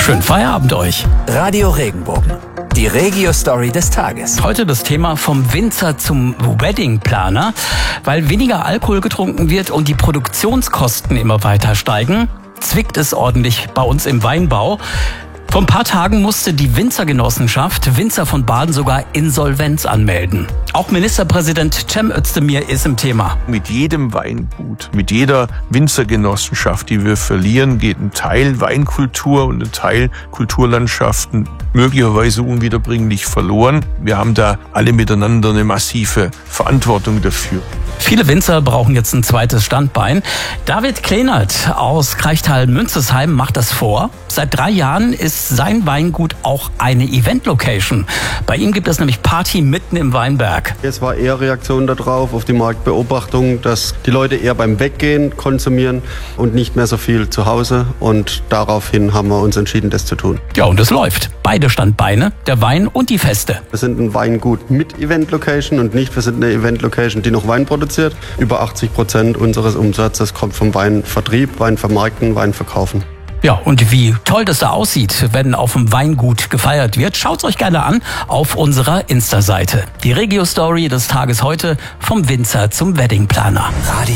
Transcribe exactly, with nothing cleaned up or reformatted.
Schönen Feierabend euch. Radio Regenbogen, die Regio-Story des Tages. Heute das Thema vom Winzer zum Weddingplaner. Weil weniger Alkohol getrunken wird und die Produktionskosten immer weiter steigen, zwickt es ordentlich bei uns im Weinbau. Vor ein paar Tagen musste die Winzergenossenschaft Winzer von Baden sogar Insolvenz anmelden. Auch Ministerpräsident Cem Özdemir ist im Thema. Mit jedem Weingut, mit jeder Winzergenossenschaft, die wir verlieren, geht ein Teil Weinkultur und ein Teil Kulturlandschaften möglicherweise unwiederbringlich verloren. Wir haben da alle miteinander eine massive Verantwortung dafür. Viele Winzer brauchen jetzt ein zweites Standbein. David Kleinert aus Krechtal-Münzesheim macht das vor. Seit drei Jahren ist sein Weingut auch eine Event-Location. Bei ihm gibt es nämlich Party mitten im Weinberg. Es war eher Reaktion darauf, auf die Marktbeobachtung, dass die Leute eher beim Weggehen konsumieren und nicht mehr so viel zu Hause. Und daraufhin haben wir uns entschieden, das zu tun. Ja, und es läuft. Beide Standbeine, der Wein und die Feste. Wir sind ein Weingut mit Event-Location und nicht, wir sind eine Event-Location, die noch Wein produziert. Über achtzig Prozent unseres Umsatzes kommt vom Weinvertrieb, Weinvermarkten, Weinverkaufen. Ja, und wie toll das da aussieht, wenn auf dem Weingut gefeiert wird, schaut's euch gerne an auf unserer Insta-Seite. Die Regio-Story des Tages heute vom Winzer zum Weddingplaner. Radio